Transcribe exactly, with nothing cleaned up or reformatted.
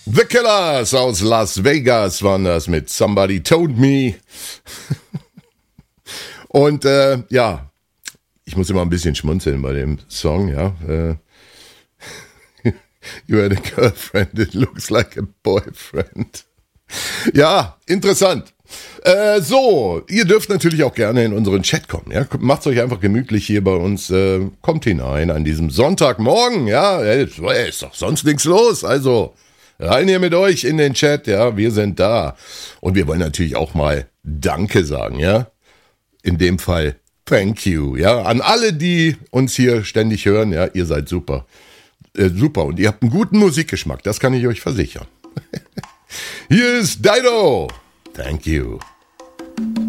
The Killers aus Las Vegas waren das mit Somebody Told Me. Und äh, ja, ich muss immer ein bisschen schmunzeln bei dem Song, ja. Äh, You had a girlfriend, it looks like a boyfriend. Ja, interessant. Äh, so, ihr dürft natürlich auch gerne in unseren Chat kommen. Ja? Macht's euch einfach gemütlich hier bei uns. Äh, kommt hinein an diesem Sonntagmorgen. Ja, ist doch sonst nichts los. Also rein hier mit euch in den Chat. Ja, wir sind da. Und wir wollen natürlich auch mal Danke sagen. Ja, in dem Fall Thank you. Ja, an alle, die uns hier ständig hören. Ja, ihr seid super. Äh, super. Und ihr habt einen guten Musikgeschmack. Das kann ich euch versichern. Hier ist Dido. Thank you.